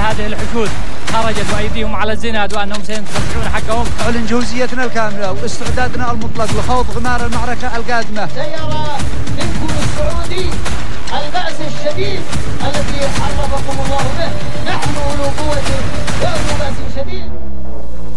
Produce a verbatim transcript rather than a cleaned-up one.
هذه الحشود خرجت وأيديهم على الزناد وأنهم سينتزعون حقهم. أعلن جهوزيتنا الكاملة واستعدادنا المطلق لخوض غمار المعركة القادمة. سيرى منكم السعودي البأس الشديد الذي حرفكم الله به.